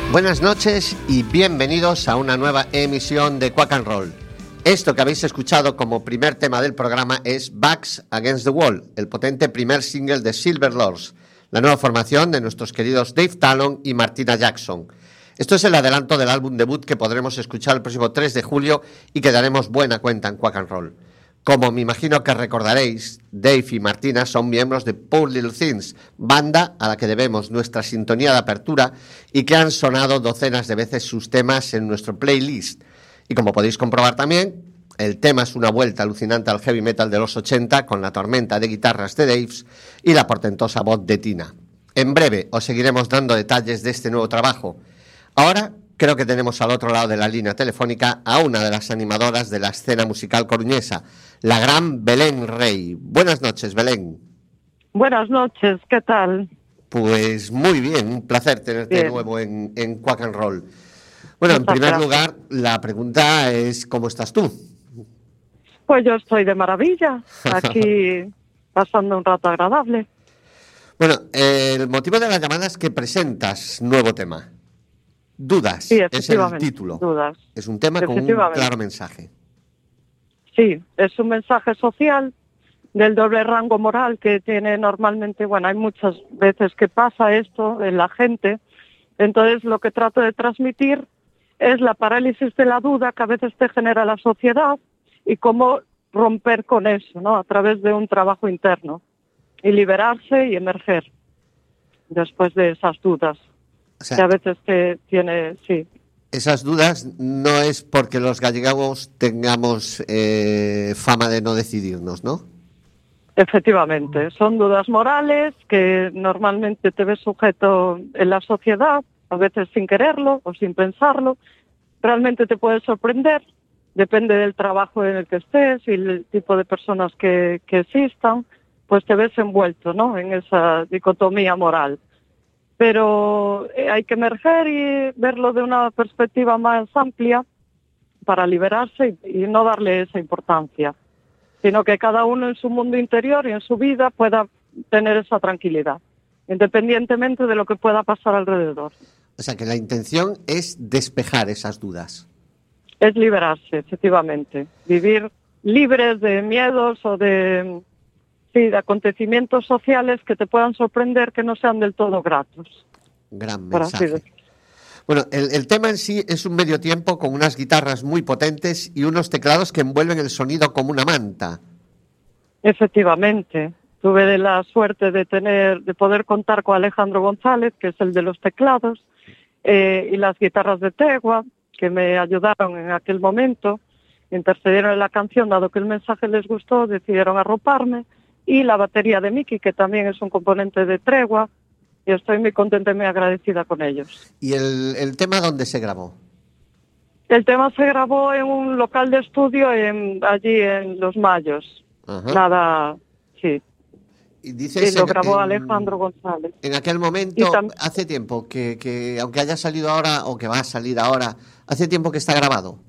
Buenas noches y bienvenidos a una nueva emisión de Quack and Roll. Esto que habéis escuchado como primer tema del programa es Backs Against the Wall, el potente primer single de Silver Lords, la nueva formación de nuestros queridos Dave Talon y Martina Jackson. Esto es el adelanto del álbum debut que podremos escuchar el próximo 3 de julio y que daremos buena cuenta en Quack and Roll. Como me imagino que recordaréis, Dave y Martina son miembros de Poor Little Things, banda a la que debemos nuestra sintonía de apertura y que han sonado docenas de veces sus temas en nuestro playlist. Y como podéis comprobar también, el tema es una vuelta alucinante al heavy metal de los 80 con la tormenta de guitarras de Dave y la portentosa voz de Tina. En breve os seguiremos dando detalles de este nuevo trabajo. Ahora creo que tenemos al otro lado de la línea telefónica a una de las animadoras de la escena musical coruñesa, la gran Belén Rey. Buenas noches, Belén. Buenas noches, ¿qué tal? Pues muy bien, un placer tenerte de nuevo en Quack and Roll. Bueno, en primer lugar, la pregunta es, ¿cómo estás tú? Pues yo estoy de maravilla, aquí pasando un rato agradable. Bueno, el motivo de la llamada es que presentas nuevo tema. Dudas, sí, es el título. Dudas. Es un tema con un claro mensaje. Sí, es un mensaje social del doble rango moral que tiene normalmente, bueno, hay muchas veces que pasa esto en la gente, entonces lo que trato de transmitir es la parálisis de la duda que a veces te genera la sociedad y cómo romper con eso, ¿no? A través de un trabajo interno y liberarse y emerger después de esas dudas. O sea, que a veces tiene, sí. Esas dudas no es porque los gallegos tengamos fama de no decidirnos, ¿no? Efectivamente, son dudas morales que normalmente te ves sujeto en la sociedad, a veces sin quererlo o sin pensarlo. Realmente te puede sorprender, depende del trabajo en el que estés y el tipo de personas que existan, pues te ves envuelto, ¿no? En esa dicotomía moral. Pero hay que emerger y verlo de una perspectiva más amplia para liberarse y no darle esa importancia, sino que cada uno en su mundo interior y en su vida pueda tener esa tranquilidad, independientemente de lo que pueda pasar alrededor. O sea, que la intención es despejar esas dudas. Es liberarse, efectivamente, vivir libres de miedos o de acontecimientos sociales que te puedan sorprender que no sean del todo gratos. Gran mensaje. Bueno, el tema en sí es un medio tiempo con unas guitarras muy potentes y unos teclados que envuelven el sonido como una manta. Efectivamente. Tuve la suerte de poder contar con Alejandro González, que es el de los teclados, y las guitarras de Tegua, que me ayudaron en aquel momento, intercedieron en la canción, dado que el mensaje les gustó, decidieron arroparme, y la batería de Miki, que también es un componente de Tregua, y estoy muy contenta y muy agradecida con ellos. ¿Y el tema dónde se grabó? El tema se grabó en un local de estudio allí en Los Mayos. Ajá. Nada, sí. Y dices lo grabó Alejandro González. En aquel momento, hace tiempo que aunque haya salido ahora o que va a salir ahora, hace tiempo que está grabado.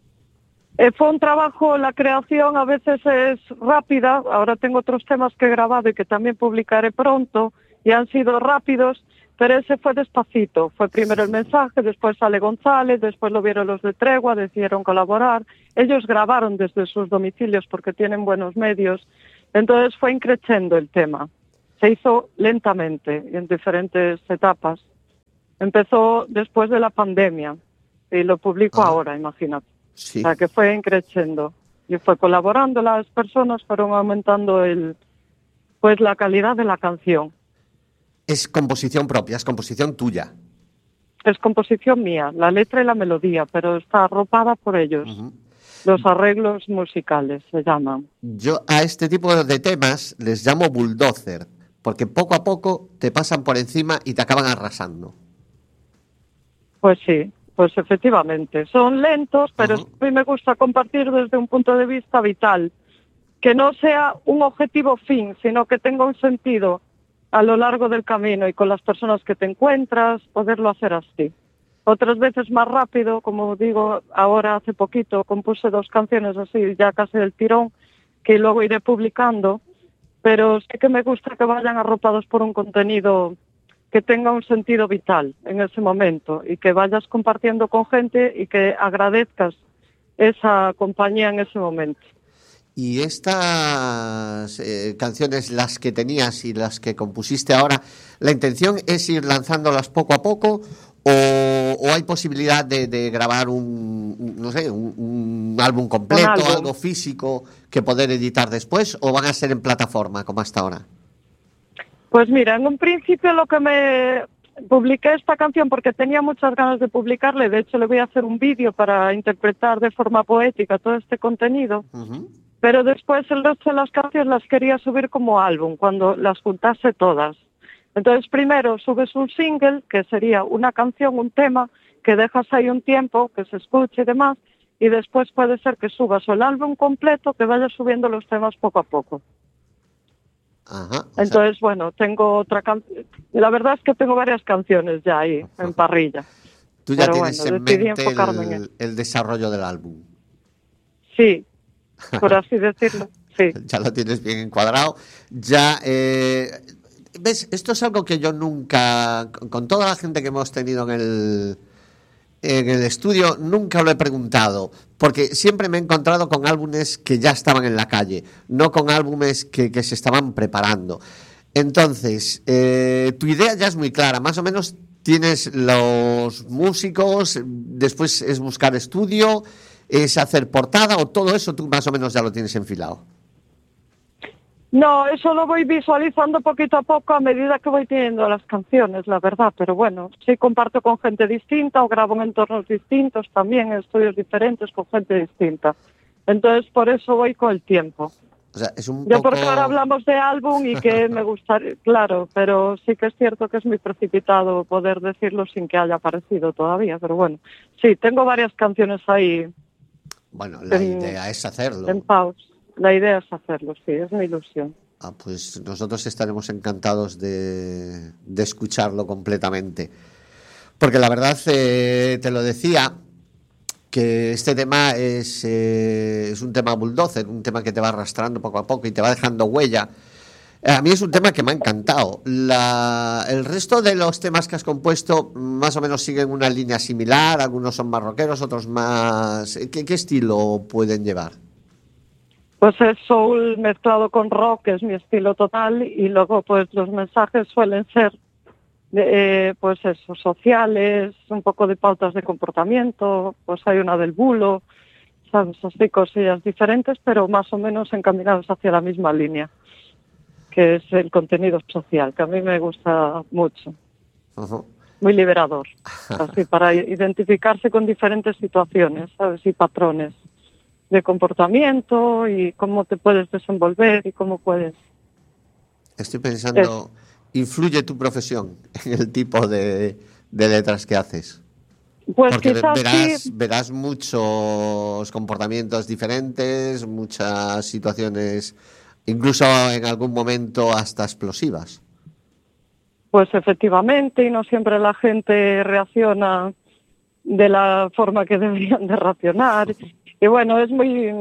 Fue un trabajo, la creación a veces es rápida, ahora tengo otros temas que he grabado y que también publicaré pronto, y han sido rápidos, pero ese fue despacito. Fue primero el mensaje, después sale González, después lo vieron los de Tregua, decidieron colaborar. Ellos grabaron desde sus domicilios porque tienen buenos medios. Entonces fue increciendo el tema. Se hizo lentamente y en diferentes etapas. Empezó después de la pandemia y lo publico ahora, imagínate. Sí. O sea, que fue increciendo. Y fue colaborando, las personas fueron aumentando la calidad de la canción. Es composición propia, es composición tuya. Es composición mía, la letra y la melodía, pero está arropada por ellos. Uh-huh. Los arreglos musicales se llaman. Yo a este tipo de temas les llamo bulldozer, porque poco a poco te pasan por encima y te acaban arrasando. Pues sí, pues efectivamente. Son lentos, pero a mí me gusta compartir desde un punto de vista vital. Que no sea un objetivo fin, sino que tenga un sentido a lo largo del camino y con las personas que te encuentras, poderlo hacer así. Otras veces más rápido, como digo, ahora hace poquito compuse 2 canciones así, ya casi del tirón, que luego iré publicando, pero sí que me gusta que vayan arropados por un contenido que tenga un sentido vital en ese momento y que vayas compartiendo con gente y que agradezcas esa compañía en ese momento. Y estas canciones, las que tenías y las que compusiste ahora, ¿la intención es ir lanzándolas poco a poco o hay posibilidad de grabar no sé, un álbum completo, algo físico que poder editar después, o van a ser en plataforma como hasta ahora? Pues mira, en un principio lo que me publiqué esta canción porque tenía muchas ganas de publicarle, de hecho le voy a hacer un vídeo para interpretar de forma poética todo este contenido. Pero después el resto de las canciones las quería subir como álbum, cuando las juntase todas. Entonces primero subes un single, que sería una canción, un tema, que dejas ahí un tiempo, que se escuche y demás, y después puede ser que subas el álbum completo, que vayas subiendo los temas poco a poco. Ajá, entonces, bueno, tengo otra canción. La verdad es que tengo varias canciones ya ahí, en parrilla. Tú ya tienes en mente el desarrollo del álbum. Sí. Por así decirlo, sí. Ya lo tienes bien encuadrado. Ya, ¿ves? Esto es algo que yo nunca, con toda la gente que hemos tenido en el estudio, nunca lo he preguntado, porque siempre me he encontrado con álbumes que ya estaban en la calle, no con álbumes que se estaban preparando. Entonces, tu idea ya es muy clara, más o menos tienes los músicos, después es buscar estudio, es hacer portada, o todo eso tú más o menos ya lo tienes enfilado. No, eso lo voy visualizando poquito a poco a medida que voy teniendo las canciones, la verdad, pero bueno, sí comparto con gente distinta o grabo en entornos distintos también, en estudios diferentes con gente distinta. Entonces, por eso voy con el tiempo. O sea, es un Yo poco... porque ahora hablamos de álbum y que me gustaría, claro, pero sí que es cierto que es muy precipitado poder decirlo sin que haya aparecido todavía, pero bueno, sí, tengo varias canciones ahí. Bueno, la idea es hacerlo. En pause. La idea es hacerlo, sí, es mi ilusión. Pues nosotros estaremos encantados de escucharlo completamente. Porque la verdad, te lo decía, que este tema es un tema bulldozer, un tema que te va arrastrando poco a poco y te va dejando huella. A mí es un tema que me ha encantado. El resto de los temas que has compuesto más o menos siguen una línea similar, algunos son más rockeros, otros más... ¿Qué estilo pueden llevar? Pues es soul mezclado con rock, que es mi estilo total, y luego pues los mensajes suelen ser pues eso, sociales, un poco de pautas de comportamiento, pues hay una del bulo, sabes, así cosillas diferentes, pero más o menos encaminados hacia la misma línea, que es el contenido social, que a mí me gusta mucho. Uh-huh. Muy liberador, así para identificarse con diferentes situaciones, ¿sabes? Y patrones de comportamiento y cómo te puedes desenvolver y cómo puedes... Estoy pensando, ¿influye tu profesión en el tipo de letras que haces? Pues porque quizás verás muchos comportamientos diferentes, muchas situaciones, incluso en algún momento hasta explosivas. Pues efectivamente, y no siempre la gente reacciona de la forma que deberían de reaccionar. Y bueno, es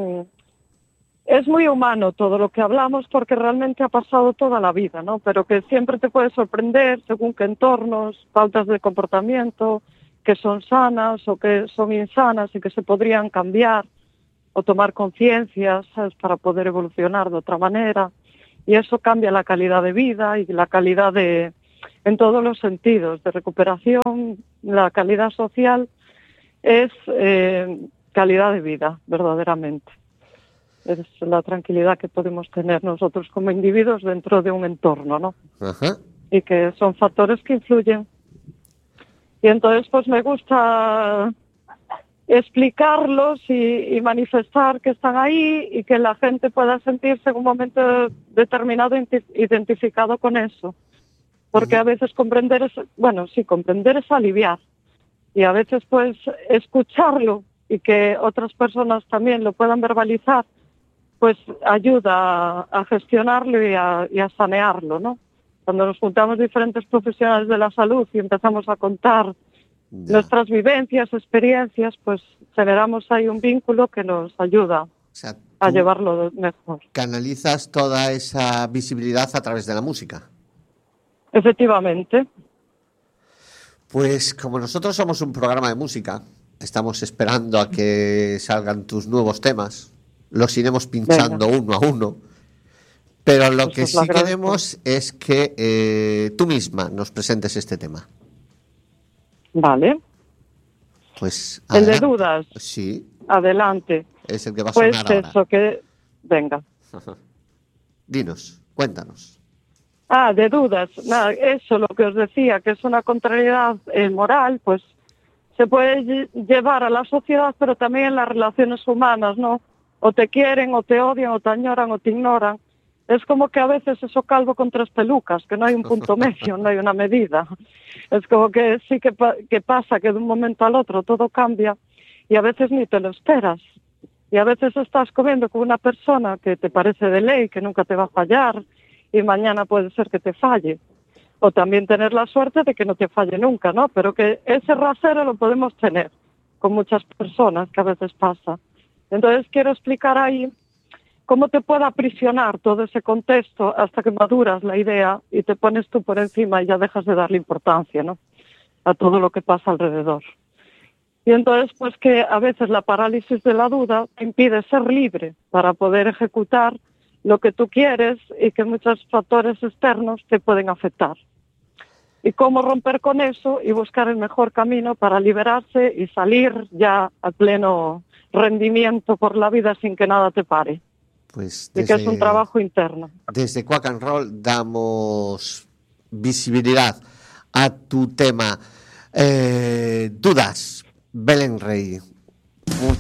muy humano todo lo que hablamos porque realmente ha pasado toda la vida, ¿no? Pero que siempre te puede sorprender según qué entornos, pautas de comportamiento que son sanas o que son insanas y que se podrían cambiar o tomar conciencia, ¿sabes?, para poder evolucionar de otra manera. Y eso cambia la calidad de vida y la calidad en todos los sentidos, de recuperación, la calidad social es calidad de vida, verdaderamente. Es la tranquilidad que podemos tener nosotros como individuos dentro de un entorno, ¿no? Ajá. Y que son factores que influyen. Y entonces pues me gusta explicarlos y manifestar que están ahí y que la gente pueda sentirse en un momento determinado identificado con eso. Porque a veces comprender es aliviar. Y a veces pues escucharlo y que otras personas también lo puedan verbalizar, pues ayuda a gestionarlo y a sanearlo, ¿no? Cuando nos juntamos diferentes profesionales de la salud y empezamos a contar nuestras vivencias, experiencias, pues generamos ahí un vínculo que nos ayuda a llevarlo mejor. Canalizas toda esa visibilidad a través de la música. Efectivamente, Pues como nosotros somos un programa de música, estamos esperando a que salgan tus nuevos temas. Los iremos pinchando uno a uno. Pero lo que sí queremos es que tú misma nos presentes este tema. Vale. Pues el de dudas. Sí. Adelante. Es el que va a sonar ahora. Pues eso, que... Venga. Dinos, cuéntanos. De dudas. Nada, eso, lo que os decía, que es una contrariedad moral, pues se puede llevar a la sociedad, pero también en las relaciones humanas, ¿no? O te quieren, o te odian, o te añoran, o te ignoran. Es como que a veces eso calvo con 3 pelucas, que no hay un punto medio, no hay una medida. Es como que sí que pasa que de un momento al otro todo cambia y a veces ni te lo esperas. Y a veces estás comiendo con una persona que te parece de ley, que nunca te va a fallar y mañana puede ser que te falle. O también tener la suerte de que no te falle nunca, ¿no? Pero que ese rasero lo podemos tener con muchas personas, que a veces pasa. Entonces quiero explicar ahí cómo te puede aprisionar todo ese contexto hasta que maduras la idea y te pones tú por encima y ya dejas de darle importancia, ¿no? A todo lo que pasa alrededor. Y entonces, pues que a veces la parálisis de la duda te impide ser libre para poder ejecutar lo que tú quieres y que muchos factores externos te pueden afectar. Y cómo romper con eso y buscar el mejor camino para liberarse y salir ya a pleno rendimiento por la vida sin que nada te pare. Pues que es un trabajo interno. Desde Quack and Roll damos visibilidad a tu tema. Dudas, Belén Rey.